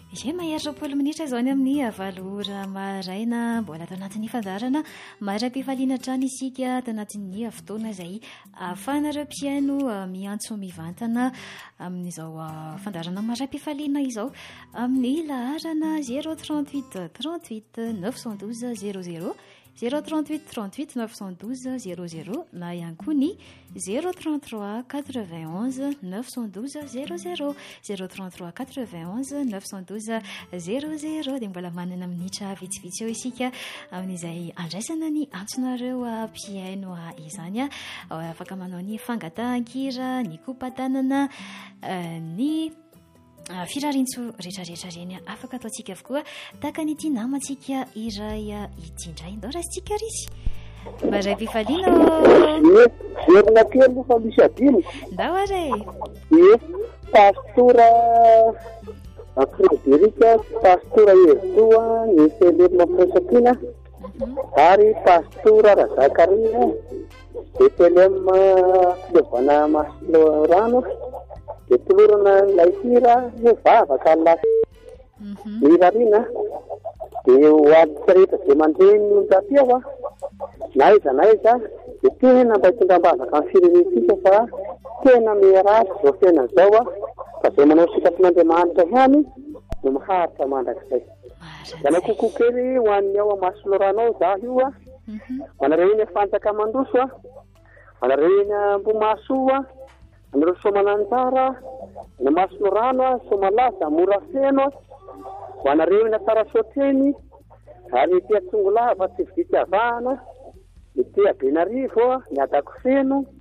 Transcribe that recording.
Ie mahery 20 minitra izao ny amin'ny valora maraina mbola tao anatin'ny fandarana mara-pifaliana trano isika tao anatin'ny fotoana izay ahafahanareo mpiaino miantso mivantana amin'izao fandarana mara-pifaliana izao amin'ny laharana 038 38 912 00 038 38 912 00 na ihany koa ny 033 91 912 00 033 91 912 00 dia mbola manana minitra vitsivitsy eo isika amin'izay andraisana ny antsonareo mpiaino izany afaka manao ny fangatahan-kira ny kopatanana ny firarintso rehetrarehetra reny afaka ataontsika avokoa tahaka nyity namantsika iray itindray ndao raisitsika risy maray-pifaliana verina kely fa misy adiny ndao are pastora Frederika pastora Ezoa ny Selema Fosakina ary pastora Razakaria Selema Filovana Maslorano dia tolorana laitira vavaka lasa mirarina dia hoaditra rehetra dia mandeha ny onjam-peo na iza dia tena mba hitondram-bavaka amin'ny firenentsika fa tena miarasy zao tena zao fa zay manao sikafon'Andriamanitra ihany no maharitra mandrakizay. Dana kokoa kely ho an'ny ao Masolorano ao za io manareo iny Fanjaka Mandoso manareo iny Ambomaso anareo Somananjara na Masolorano Somalaza Morafeno manareo iny Sarasoteny ary tia Tsongolava tsy vity avana ny tia Benarivo ny Adakofeno